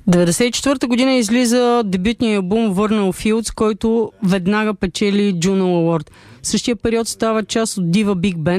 1994 година излиза дебютния албум Vernal Fields, който веднага печели Juno Award. В същия период става част от Diva Big Band,